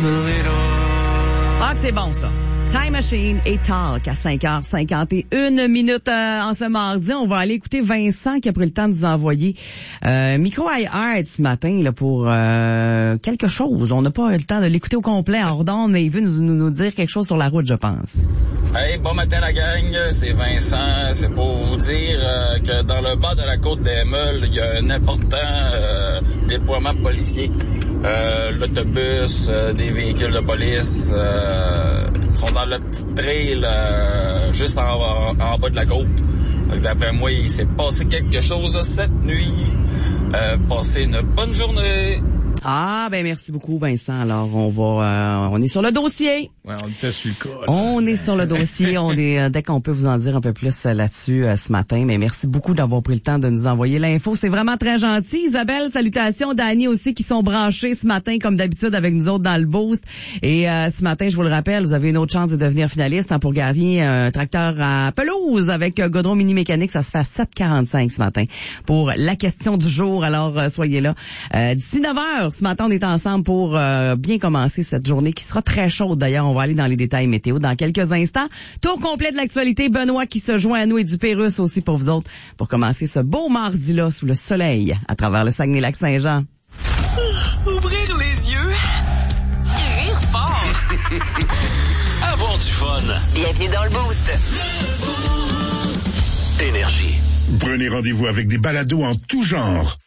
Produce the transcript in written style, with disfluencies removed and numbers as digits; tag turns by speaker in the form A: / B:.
A: Ah, que c'est bon, ça. Time Machine et Talk à 5h51 en ce mardi. On va aller écouter Vincent qui a pris le temps de nous envoyer micro iHeart ce matin là, pour quelque chose. On n'a pas eu le temps de l'écouter au complet en redonne, mais il veut nous dire quelque chose sur la route, je pense.
B: Hey, bon matin la gang, c'est Vincent. C'est pour vous dire que dans le bas de la côte des Meules, il y a un important déploiement policier. L'autobus, des véhicules de police sont dans le petit trail juste en bas de la côte. Donc, d'après moi, il s'est passé quelque chose cette nuit. Passez une bonne journée.
A: Ah, ben merci beaucoup, Vincent. Alors, on est sur le dossier.
C: Ouais, on était sur le cas.
A: On est sur le dossier. Dès qu'on peut vous en dire un peu plus là-dessus ce matin. Mais merci beaucoup d'avoir pris le temps de nous envoyer l'info. C'est vraiment très gentil. Isabelle, salutations. Dani aussi qui sont branchés ce matin, comme d'habitude, avec nous autres dans le boost. Et ce matin, je vous le rappelle, vous avez une autre chance de devenir finaliste pour gagner un tracteur à pelouse avec Godron Mini Mécanique. Ça se fait à 7h45 ce matin pour la question du jour. Alors, soyez là. D'ici 9h, ce matin, on est ensemble pour bien commencer cette journée qui sera très chaude. D'ailleurs, on va aller dans les détails météo dans quelques instants. Tour complet de l'actualité. Benoît qui se joint à nous et du Pérus aussi pour vous autres pour commencer ce beau mardi-là sous le soleil à travers le Saguenay-Lac-Saint-Jean.
D: Ouvrir les yeux et rire fort.
E: Avoir du fun.
D: Bienvenue dans le Boost.
E: Énergie.
F: Prenez rendez-vous avec des balados en tout genre.